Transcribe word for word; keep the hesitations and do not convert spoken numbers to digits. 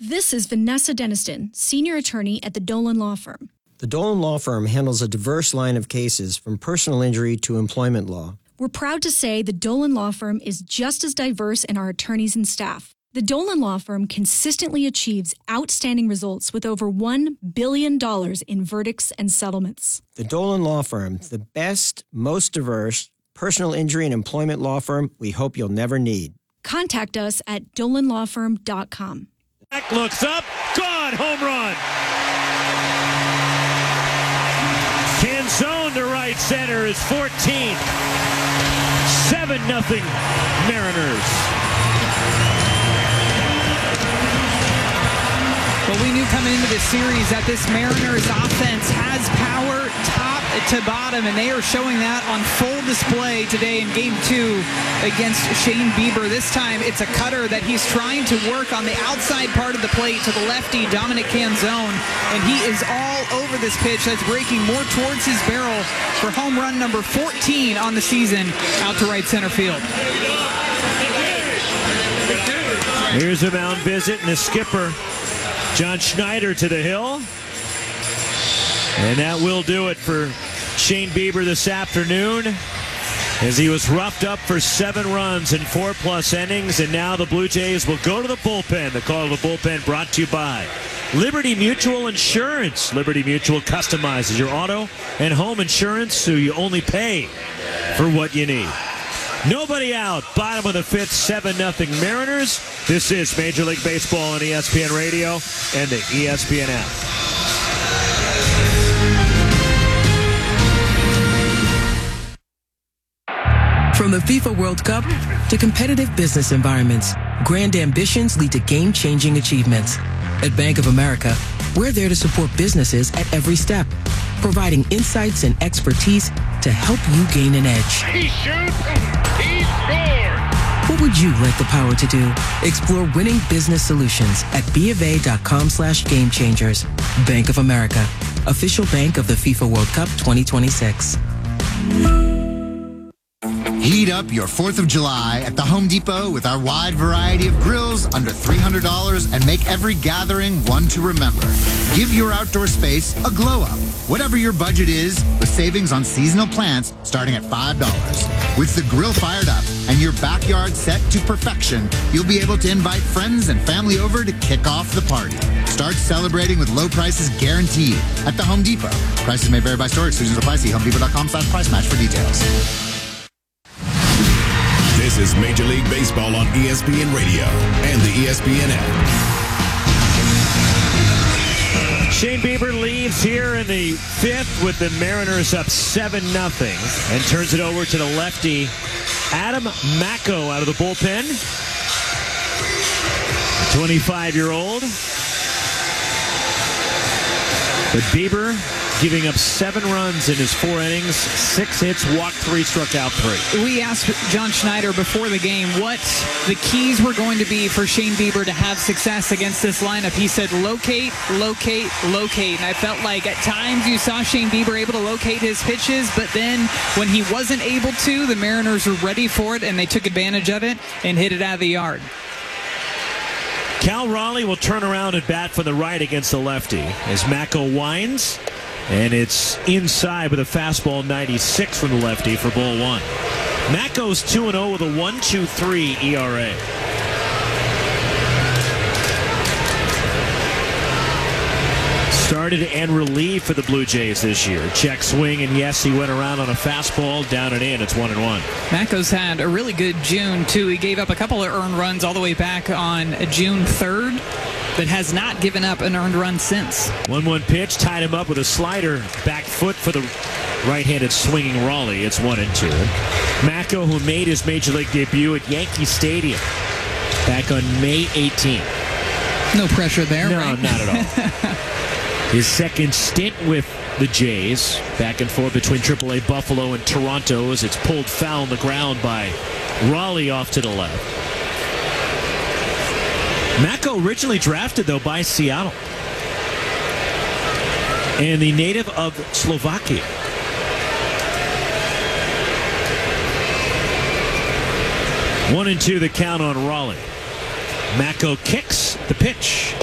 This is Vanessa Deniston, senior attorney at the Dolan Law Firm. The Dolan Law Firm handles a diverse line of cases from personal injury to employment law. We're proud to say the Dolan Law Firm is just as diverse in our attorneys and staff. The Dolan Law Firm consistently achieves outstanding results with over one billion dollars in verdicts and settlements. The Dolan Law Firm, the best, most diverse personal injury and employment law firm we hope you'll never need. Contact us at dolan law firm dot com. Back looks up, gone, home run. Canzone to right center is fourteenth. seven nothing Mariners. Well, we knew coming into this series that this Mariners offense has power top to bottom, and they are showing that on full display today in Game two against Shane Bieber. This time, it's a cutter that he's trying to work on the outside part of the plate to the lefty, Dominic Canzone, and he is all over this pitch that's breaking more towards his barrel for home run number fourteen on the season out to right center field. Here's a mound visit and the skipper, John Schneider, to the hill. And that will do it for Shane Bieber this afternoon, as he was roughed up for seven runs in four-plus innings, and now the Blue Jays will go to the bullpen. The call of the bullpen brought to you by Liberty Mutual Insurance. Liberty Mutual customizes your auto and home insurance so you only pay for what you need. Nobody out. Bottom of the fifth, seven nothing Mariners. This is Major League Baseball on E S P N Radio and the E S P N app. From the FIFA World Cup to competitive business environments, grand ambitions lead to game-changing achievements. At Bank of America, we're there to support businesses at every step, providing insights and expertise to help you gain an edge. He shoots, he scores! What would you like the power to do? Explore winning business solutions at BofA.com slash game changers. Bank of America, official bank of the FIFA World Cup twenty twenty-six. Heat up your fourth of July at the Home Depot with our wide variety of grills under three hundred dollars and make every gathering one to remember. Give your outdoor space a glow up. Whatever your budget is, with savings on seasonal plants starting at five dollars. With the grill fired up and your backyard set to perfection, you'll be able to invite friends and family over to kick off the party. Start celebrating with low prices guaranteed at the Home Depot. Prices may vary by store. Exclusions apply. See homedepot.com slash price match for details. This is Major League Baseball on E S P N Radio and the E S P N app. Shane Bieber leaves here in the fifth with the Mariners up seven nothing and turns it over to the lefty, Adam Macko, out of the bullpen. twenty-five-year-old. But Bieber giving up seven runs in his four innings, six hits, walked three, struck out three. We asked John Schneider before the game what the keys were going to be for Shane Bieber to have success against this lineup. He said locate, locate, locate. And I felt like at times you saw Shane Bieber able to locate his pitches, but then when he wasn't able to, the Mariners were ready for it, and they took advantage of it and hit it out of the yard. Cal Raleigh will turn around and bat for the right against the lefty as Macko winds. And it's inside with a fastball ninety-six from the lefty for ball one. Macko's two and oh with a one point two three E R A. Started and relieved for the Blue Jays this year. Check swing, and yes, he went around on a fastball, down and in. It's one and one. Macko's had a really good June, too. He gave up a couple of earned runs all the way back on June third, but has not given up an earned run since. one one pitch, tied him up with a slider, back foot for the right-handed swinging Raleigh. It's one and two. Macko, who made his Major League debut at Yankee Stadium back on May eighteenth. No pressure there, no, right? No, not at all. His second stint with the Jays, back and forth between triple A Buffalo and Toronto, as it's pulled foul on the ground by Raleigh off to the left. Macko originally drafted, though, by Seattle. And the native of Slovakia. One and two the count on Raleigh. Macko kicks the pitch.